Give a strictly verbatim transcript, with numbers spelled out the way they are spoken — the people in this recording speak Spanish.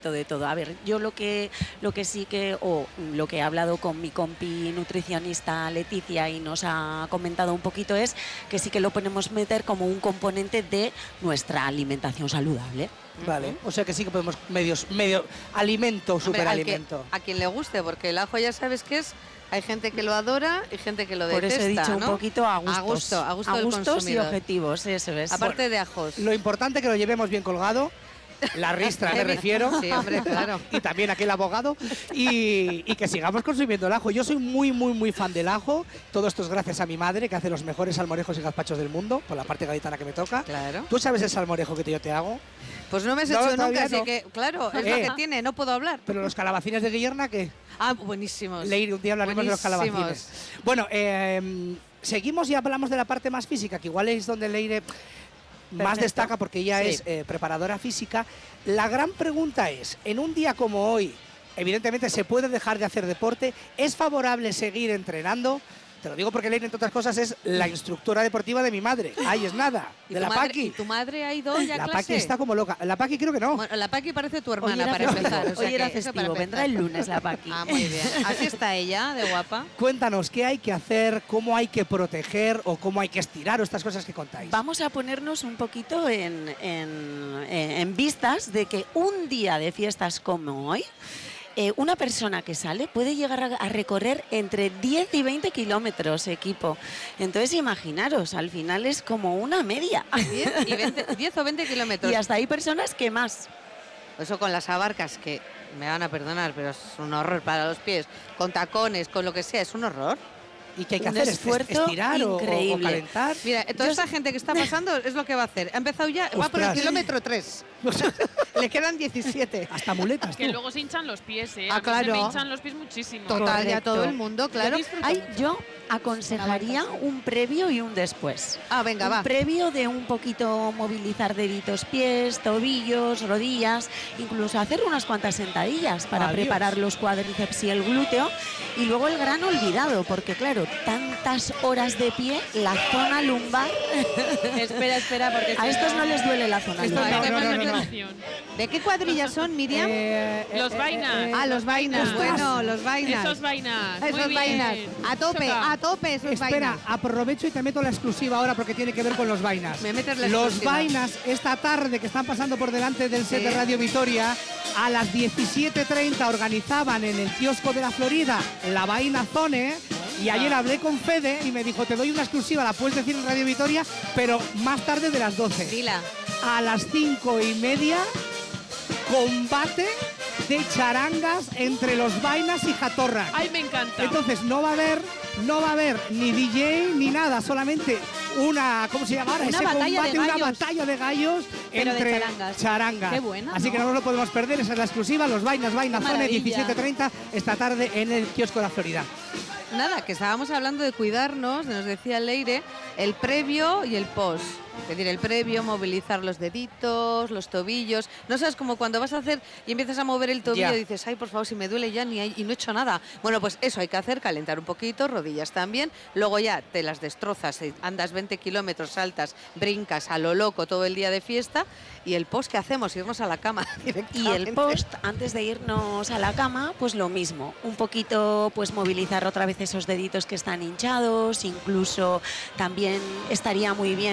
de todo. A ver, yo lo que lo que sí que, o lo que he hablado con mi compi nutricionista Leticia y nos ha comentado un poquito es que sí que lo podemos meter como un componente de nuestra alimentación saludable. Vale, uh-huh. O sea que sí que podemos medios, medio alimento, superalimento. A quien le guste, porque el ajo ya sabes que es, hay gente que lo adora y gente que lo detesta. Por eso he dicho ¿no? un poquito a gustos. A gusto, a gusto a del gustos consumidor. Y objetivos, eso es. Aparte bueno, de ajos. Lo importante es que lo llevemos bien colgado. La ristra me refiero. Sí, hombre, claro. Y también aquel abogado. Y, y que sigamos consumiendo el ajo. Yo soy muy, muy, muy fan del ajo. Todo esto es gracias a mi madre, que hace los mejores salmorejos y gazpachos del mundo, por la parte gaditana que me toca. Claro. ¿Tú sabes el salmorejo que yo te hago? Pues no me has No, hecho nunca, así no. que, claro, es Eh. lo que tiene, no puedo hablar. Pero los calabacines de Guillerna, ¿qué? Ah, buenísimos. Leire, un día hablaremos de los Buenísimos. calabacines. Bueno, eh, seguimos y hablamos de la parte más física, que igual es donde Leire más Perfecto. destaca porque ella Sí. es eh, preparadora física. La gran pregunta es, en un día como hoy, evidentemente se puede dejar de hacer deporte, ¿es favorable seguir entrenando? Te lo digo porque Leire, entre otras cosas, es la instructora deportiva de mi madre. Ahí es nada, ¿Y de tu la madre- Paqui. ¿Y tu madre ha ido ya a La clase? Paqui está como loca. La Paqui creo que no. Bueno, la Paqui parece tu hoy hermana, era para festivo, empezar. o sea hoy era que eso para festivo, vendrá empezar. el lunes la Paqui. Ah, muy bien. Así está ella, de guapa. Cuéntanos, ¿qué hay que hacer? ¿Cómo hay que proteger? ¿O cómo hay que estirar? O estas cosas que contáis. Vamos a ponernos un poquito en, en, en vistas de que un día de fiestas como hoy, eh, una persona que sale puede llegar a, a recorrer entre diez y veinte kilómetros, equipo. Entonces, imaginaros, al final es como una media. diez, y veinte, diez o veinte kilómetros. Y hasta hay personas que más. Eso con las abarcas, que me van a perdonar, pero es un horror para los pies. Con tacones, con lo que sea, es un horror. ¿Y qué hay que Un hacer? ¿Es- esfuerzo ¿Estirar o- o, o increíble. calentar? Mira, toda Yo esta sé- gente que está pasando es lo que va a hacer. Ha empezado ya, va por el Ostras. kilómetro tres. Le quedan diecisiete. Hasta muletas, Que tú. luego se hinchan los pies, ¿eh? Ah, A mí claro. Se me hinchan los pies muchísimo. Total, ya Correcto. todo el mundo, claro. Yo disfruto Ay, mucho. yo aconsejaría un previo y un después. Ah, venga, un va. previo de un poquito movilizar deditos, pies, tobillos, rodillas, incluso hacer unas cuantas sentadillas para Adiós. preparar los cuádriceps y el glúteo. Y luego el gran olvidado, porque claro, tantas horas de pie, la zona lumbar, Espera, espera, porque a estos no les duele la zona Esto no, lumbar. no, no, no, no, no. ¿De qué cuadrillas son, Miriam? Eh, eh, Los eh, vainas. eh, ah, los vainas. Ostras. Bueno, los vainas. Esos vainas. Muy Esos bien. vainas. A tope, Choca. a tope esos Espera, vainas. aprovecho y te meto la exclusiva ahora porque tiene que ver con los vainas. Me metes la Los exclusiva. vainas esta tarde que están pasando por delante del set Sí. de Radio Vitoria, a las diecisiete treinta organizaban en el kiosco de la Florida la Vaina Zone. Y ayer hablé con Fede y me dijo, te doy una exclusiva, la puedes decir en Radio Vitoria, pero más tarde de las doce. Dila. A las cinco y media, combate de charangas entre los Vainas y Jatorra. Ay, me encanta. Entonces no va a haber, no va a haber ni D J ni nada, solamente una, ¿cómo se llama ahora? Una Ese batalla combate, de una gallos. batalla de gallos Pero de entre charangas. charangas. Qué buena, Así ¿no? que no nos lo podemos perder, esa es la exclusiva, los Vainas, Vaina Qué Zone, maravilla. diecisiete treinta esta tarde en el kiosco de la Florida. Nada, que estábamos hablando de cuidarnos, nos decía Leire, el previo y el post. Es decir, el previo, movilizar los deditos, los tobillos. No sabes, como cuando vas a hacer y empiezas a mover el tobillo Ya. y dices, ay, por favor, si me duele ya ni hay- y no he hecho nada. Bueno, pues eso hay que hacer, calentar un poquito, rodillas también. Luego ya te las destrozas, eh, andas veinte kilómetros, saltas, brincas a lo loco todo el día de fiesta. Y el post, ¿qué hacemos? Irnos a la cama Y el directamente. post, antes de irnos a la cama, pues lo mismo. Un poquito, pues movilizar otra vez esos deditos que están hinchados, incluso también estaría muy bien